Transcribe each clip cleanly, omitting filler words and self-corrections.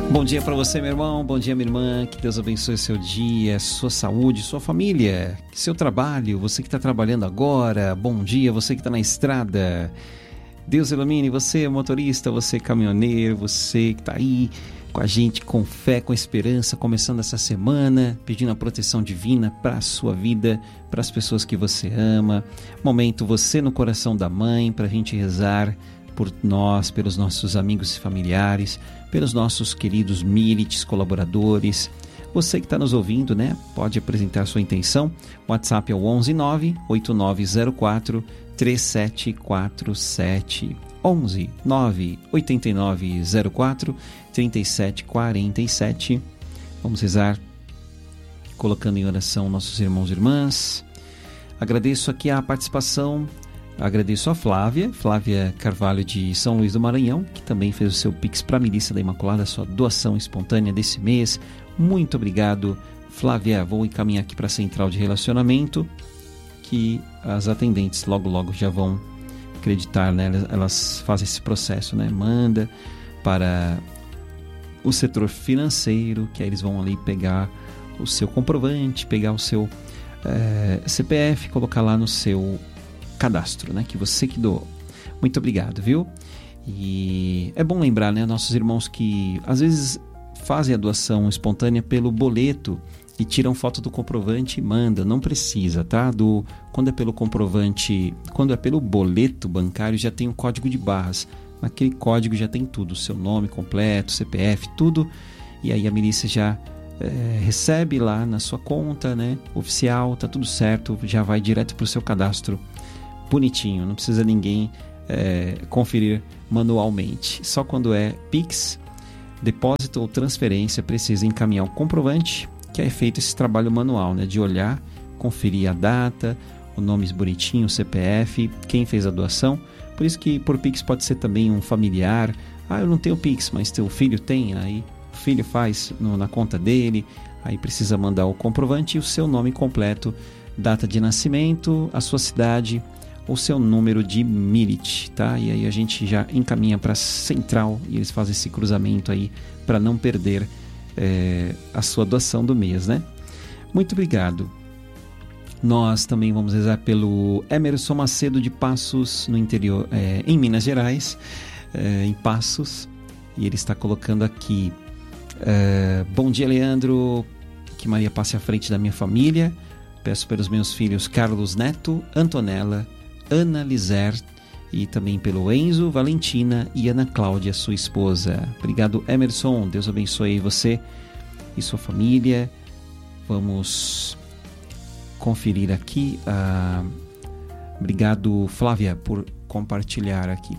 Bom dia para você, meu irmão. Bom dia, minha irmã. Que Deus abençoe seu dia, sua saúde, sua família, seu trabalho. Você que está trabalhando agora. Bom dia, você que está na estrada. Deus ilumine você, motorista, você caminhoneiro, você que está aí com a gente, com fé, com esperança, começando essa semana, pedindo a proteção divina para a sua vida, para as pessoas que você ama. Momento você no coração da mãe, para a gente rezar por nós, pelos nossos amigos e familiares, pelos nossos queridos milites, colaboradores. Você que está nos ouvindo, né? Pode apresentar sua intenção. O WhatsApp é o 11-9-8904-3747. 11-9-8904-3747. Vamos rezar colocando em oração nossos irmãos e irmãs. Agradeço aqui a participação. Agradeço a Flávia Carvalho de São Luís do Maranhão, que também fez o seu Pix para a Milícia da Imaculada, sua doação espontânea desse mês. Muito obrigado, Flávia. Vou encaminhar aqui para a Central de Relacionamento, que as atendentes logo já vão acreditar, né? Elas fazem esse processo, né? Manda para o setor financeiro, que aí eles vão ali pegar o seu comprovante, pegar o seu CPF, colocar lá no seu cadastro, né, que você que doou. Muito obrigado, viu? E é bom lembrar, né, nossos irmãos que às vezes fazem a doação espontânea pelo boleto e tiram foto do comprovante e mandam. Não precisa, tá? Quando é pelo comprovante, quando é pelo boleto bancário, já tem um código de barras. Naquele código já tem tudo, seu nome completo, CPF, tudo. E aí a milícia já recebe lá na sua conta, né, oficial, tá tudo certo, já vai direto para o seu cadastro bonitinho, não precisa ninguém conferir manualmente. Só quando é Pix, depósito ou transferência, precisa encaminhar o comprovante, que é feito esse trabalho manual, né, de olhar, conferir a data, o nome bonitinho, o CPF, quem fez a doação. Por isso que por Pix pode ser também um familiar. Eu não tenho Pix, mas teu filho tem, aí o filho faz na conta dele, aí precisa mandar o comprovante e o seu nome completo, data de nascimento, a sua cidade, o seu número de milite, tá? E aí a gente já encaminha para a central e eles fazem esse cruzamento aí para não perder a sua doação do mês, né? Muito obrigado. Nós também vamos rezar pelo Emerson Macedo de Passos, no interior, em Minas Gerais, em Passos, e ele está colocando aqui: bom dia, Leandro, que Maria passe à frente da minha família. Peço pelos meus filhos Carlos Neto, Antonella, Ana Lizer, e também pelo Enzo, Valentina e Ana Cláudia, sua esposa. Obrigado, Emerson. Deus abençoe você e sua família. Vamos conferir aqui. Obrigado, Flávia, por compartilhar aqui.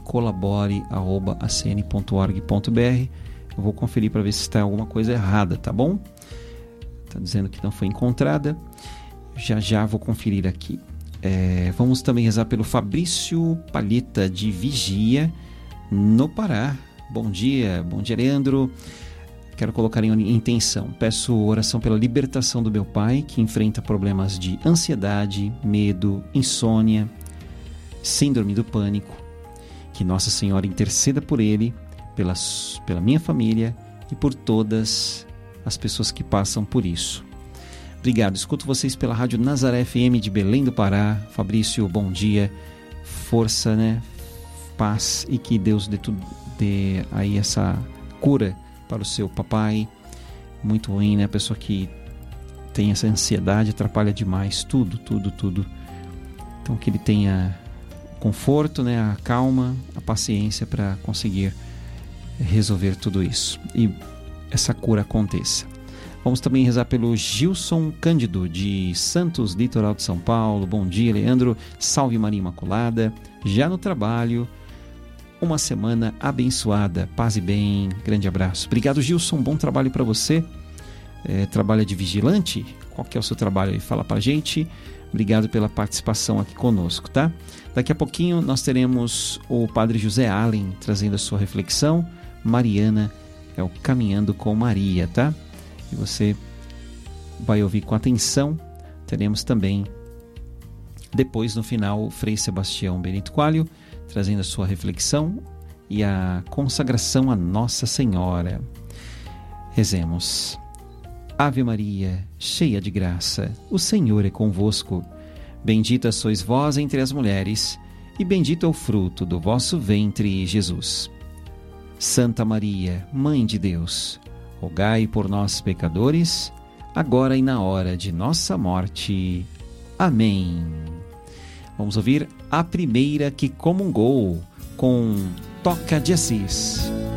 colabore@acn.org.br. Eu vou conferir para ver se está alguma coisa errada, tá bom? Está dizendo que não foi encontrada. Já vou conferir aqui. Vamos também rezar pelo Fabrício Palheta de Vigia, no Pará. Bom dia, Leandro. Quero colocar em intenção. Peço oração pela libertação do meu pai, que enfrenta problemas de ansiedade, medo, insônia, síndrome do pânico. Que Nossa Senhora interceda por ele, pela minha família e por todas as pessoas que passam por isso. Obrigado. Escuto vocês pela Rádio Nazaré FM de Belém do Pará. Fabrício, bom dia. Força, né? Paz, e que Deus dê aí essa cura para o seu papai. Muito ruim, né? A pessoa que tem essa ansiedade atrapalha demais tudo. Então que ele tenha conforto, né? A calma, a paciência para conseguir resolver tudo isso e essa cura aconteça. Vamos também rezar pelo Gilson Cândido, de Santos, litoral de São Paulo. Bom dia, Leandro. Salve Maria Imaculada. Já no trabalho, uma semana abençoada. Paz e bem. Grande abraço. Obrigado, Gilson. Bom trabalho para você. Trabalha de vigilante? Qual que é o seu trabalho aí? Fala pra gente. Obrigado pela participação aqui conosco, tá? Daqui a pouquinho nós teremos o Padre José Allen trazendo a sua reflexão. Mariana é o Caminhando com Maria, tá? E você vai ouvir com atenção. Teremos também, depois no final, o Frei Sebastião Benito Coelho trazendo a sua reflexão e a consagração a Nossa Senhora. Rezemos. Ave Maria, cheia de graça, o Senhor é convosco. Bendita sois vós entre as mulheres, e bendito é o fruto do vosso ventre, Jesus. Santa Maria, Mãe de Deus, rogai por nós, pecadores, agora e na hora de nossa morte. Amém. Vamos ouvir a primeira que comungou com Toca de Assis.